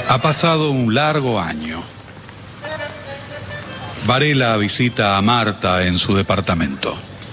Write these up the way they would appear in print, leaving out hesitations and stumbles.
Ha pasado un largo año. Varela visita a Marta en su departamento.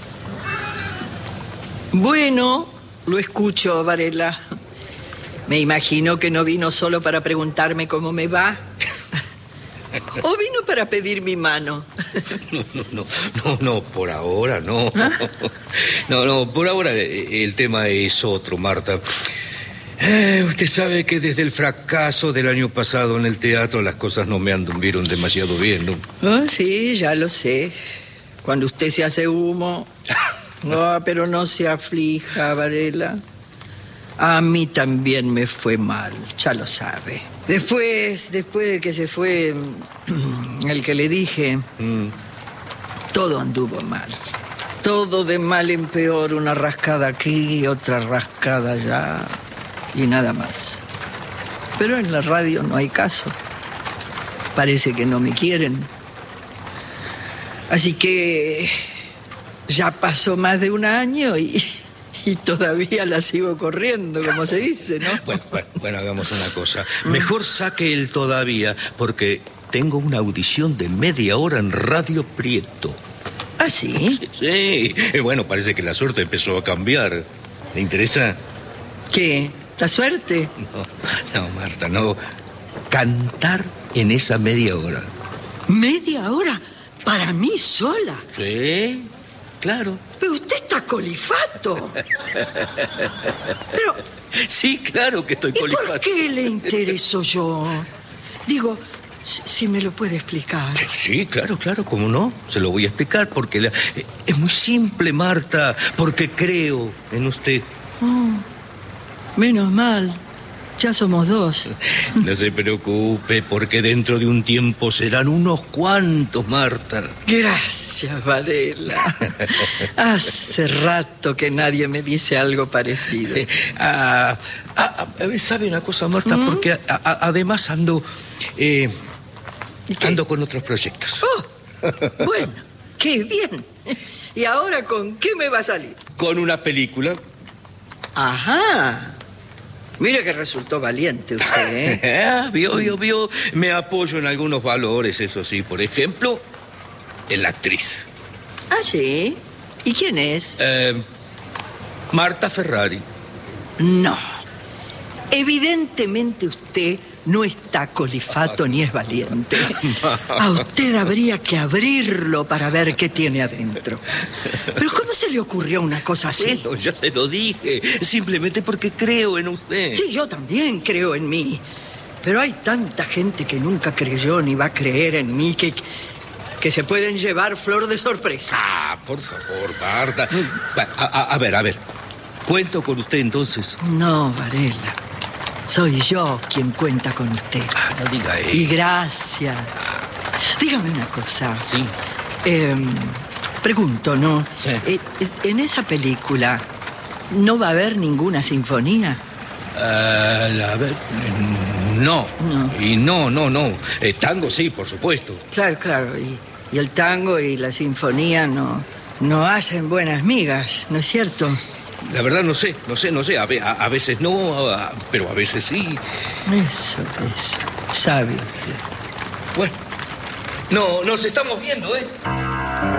Bueno, lo escucho, Varela. Me imagino que no vino solo para preguntarme cómo me va. ¿O vino para pedir mi mano? No, por ahora no. No, por ahora el tema es otro, Marta. Usted sabe que desde el fracaso del año pasado en el teatro las cosas no me anduvieron demasiado bien, ¿no? Oh, sí, ya lo sé. Cuando usted se hace humo... No, pero no se aflija, Varela. A mí también me fue mal, ya lo sabe. Después de que se fue el que le dije, todo anduvo mal. Todo de mal en peor, una rascada aquí, otra rascada allá, y nada más. Pero en la radio no hay caso. Parece que no me quieren. Así que ya pasó más de un año y todavía la sigo corriendo, como se dice, ¿no? Bueno, hagamos una cosa. Mejor saque el todavía, porque tengo una audición de media hora en Radio Prieto. ¿Ah, sí? Sí. Bueno, parece que la suerte empezó a cambiar. ¿Le interesa? ¿Qué? ¿La suerte? No, Marta, no. Cantar en esa media hora. ¿Media hora? ¿Para mí sola? Sí, claro. Pero usted está colifato. Pero... Sí, claro que estoy colifato. ¿Y por qué le intereso yo? Digo, si me lo puede explicar. Sí, claro, cómo no. Se lo voy a explicar porque es muy simple, Marta, porque creo en usted. Oh, menos mal. Ya somos dos. No se preocupe, porque dentro de un tiempo serán unos cuantos, Marta. Gracias, Varela. Hace rato que nadie me dice algo parecido. ¿Sabe una cosa, Marta? Porque además ando con otros proyectos. Oh, bueno, qué bien. ¿Y ahora con qué me va a salir? Con una película. Ajá. Mire que resultó valiente usted, ¿eh? Vio. Me apoyo en algunos valores, eso sí. Por ejemplo, en la actriz. ¿Ah, sí? ¿Y quién es? Marta Ferrari. No. Evidentemente usted no está colifato ni es valiente. A usted habría que abrirlo para ver qué tiene adentro. Pero ¿cómo se le ocurrió una cosa así? Bueno, ya se lo dije. Simplemente porque creo en usted. Sí, yo también creo en mí. Pero hay tanta gente que nunca creyó ni va a creer en mí que se pueden llevar flor de sorpresa. Ah, por favor, Marta. A ver. ¿Cuento con usted entonces? No, Varela. Soy yo quien cuenta con usted. No diga eso. Y gracias. Dígame una cosa. Sí. Pregunto, ¿no? Sí. En esa película, ¿no va a haber ninguna sinfonía? No. Y no. Tango sí, por supuesto. Claro. Y el tango y la sinfonía no hacen buenas migas, ¿no es cierto? La verdad no sé. A veces no, pero a veces sí. Eso. Sabe usted. Bueno, no, nos estamos viendo, ¿eh?